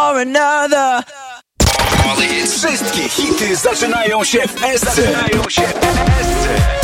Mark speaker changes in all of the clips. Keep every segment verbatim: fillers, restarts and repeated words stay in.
Speaker 1: for another.
Speaker 2: Wszystkie hity zaczynają się w S C. Zaczynają się w S C.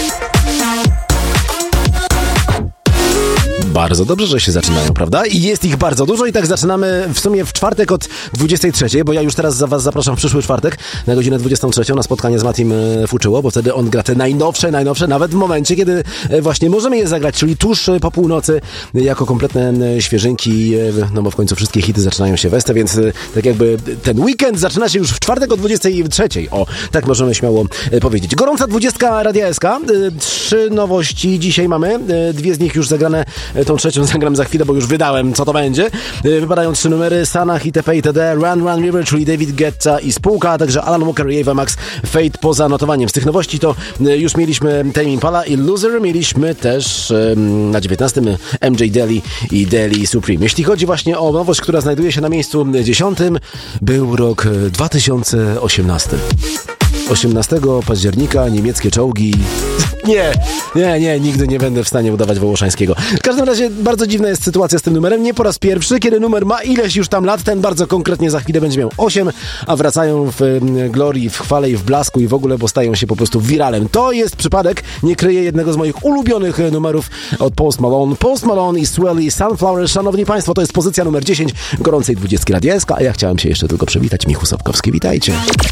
Speaker 3: Bardzo dobrze, że się zaczynają, prawda? I jest ich bardzo dużo i tak zaczynamy w sumie w czwartek od dwudziestej trzeciej, bo ja już teraz za was zapraszam w przyszły czwartek na godzinę dwudziestą trzecią na spotkanie z Matim Fuczyło, bo wtedy on gra te najnowsze, najnowsze, nawet w momencie, kiedy właśnie możemy je zagrać, czyli tuż po północy, jako kompletne świeżynki, no bo w końcu wszystkie hity zaczynają się w S C, więc tak jakby ten weekend zaczyna się już w czwartek o dwudziestej trzeciej. O, tak możemy śmiało powiedzieć. Gorąca dwudziestka Radia S K. Trzy nowości dzisiaj mamy. Dwie z nich już zagrane. Tą trzecią zagram za chwilę, bo już wydałem, co to będzie. Wypadają trzy numery: Sanach itp. itd. Run Run River, czyli David Guetta i spółka, a także Alan Walker i Ava Max, Fate poza notowaniem. Z tych nowości to już mieliśmy Tame Impala i Loser, mieliśmy też na dziewiętnastym M J Daly i Daly Supreme. Jeśli chodzi właśnie o nowość, która znajduje się na miejscu dziesiątym, był rok dwa tysiące osiemnasty. osiemnastego października niemieckie czołgi... Nie, nie, nie, nigdy nie będę w stanie udawać Wołoszańskiego. W każdym razie bardzo dziwna jest sytuacja z tym numerem. Nie po raz pierwszy, kiedy numer ma ileś już tam lat, ten bardzo konkretnie za chwilę będzie miał osiem, a wracają w glorii, w chwale i w blasku i w ogóle, bo stają się po prostu wiralem. To jest przypadek, nie kryje jednego z moich ulubionych numerów od Post Malone. Post Malone i Swelly Sunflower. Szanowni Państwo, to jest pozycja numer dziesięć gorącej dwudziestki Radia S K, a ja chciałem się jeszcze tylko przywitać. Michu Sapkowski, witajcie.